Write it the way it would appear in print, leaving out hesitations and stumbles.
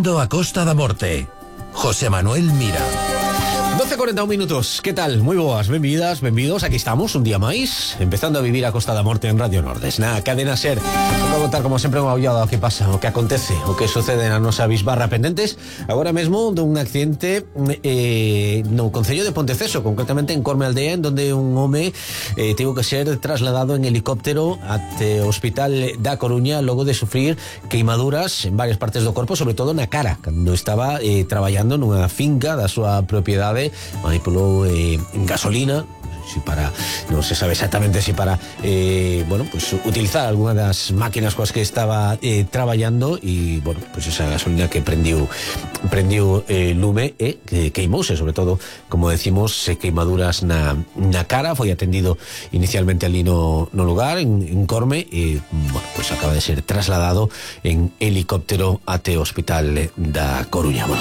Vivindo a Costa da Morte. José Manuel Mira. 12:41 minutos, que tal? Moi boas, benvidas, benvidos. Aquí estamos, un día máis, empezando a vivir a Costa da Morte en Radio Nordes, na cadena SER. Vou contar, como sempre, unha ollada o que pasa, o que acontece, o que sucede na nosa bisbarra pendentes. Agora mesmo dun accidente no concello de Ponteceso, concretamente en Corme Aldea, en donde un home tivo que ser trasladado en helicóptero até o Hospital da Coruña logo de sufrir queimaduras en varias partes do corpo, sobre todo na cara, cando estaba traballando nunha finca da súa propiedade. Manipulou gasolina, non se sabe exactamente si para utilizar alguna das máquinas coas que estaba traballando, e esa gasolina que prendiu lume e queimouse, sobre todo, como decimos, queimaduras na cara. Foi atendido inicialmente ali no lugar, en Corme, e acaba de ser trasladado en helicóptero até o Hospital da Coruña.